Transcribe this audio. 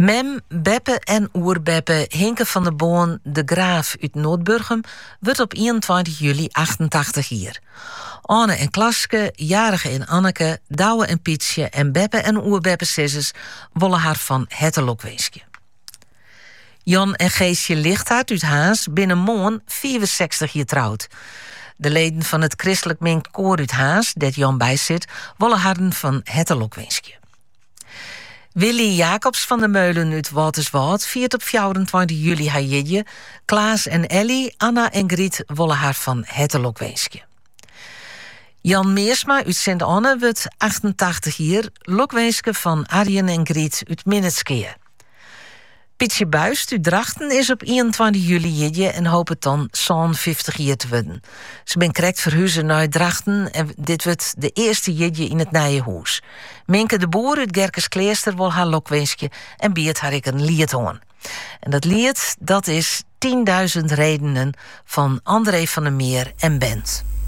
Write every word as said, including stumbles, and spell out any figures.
Mem, Beppe en oerbeppe Hinke van de Boon de Graaf uit Noordburgum wordt op eenentwintig juli achtentachtig hier. Anne en Klaske, Jarige en Anneke, Douwe en Pietje en Beppe en oerbeppe Sissers willen haar van harte wensen. Jan en Geesje Lichthart uit Haas binnen Moon vierenzestig jaar trouwd. De leden van het christelijk mengd koor uit Haas, dat Jan bij zit, willen haar van harte wensen. Willy Jacobs van de Meulen uit Waterswaard viert op vierentwintig juli haar jidje. Klaas en Ellie, Anna en Griet willen haar van harte wensen. Jan Meersma uit Sint-Anne wordt achtentachtig jaar, lokwenske van Arjen en Griet uit Minnetskeer. Pietje Buist uit Drachten is op eenentwintig juli jidje en hoopt het dan zevenenvijftig jaar te worden. Ze ben correct verhuizen naar Drachten en dit wordt de eerste jidje in het nieuwe huis. Minke de Boer uit Gerkeskleester wil haar lokwenske en biedt haar ik een lied aan. En dat lied, dat is tienduizend redenen van André van der Meer en Bent.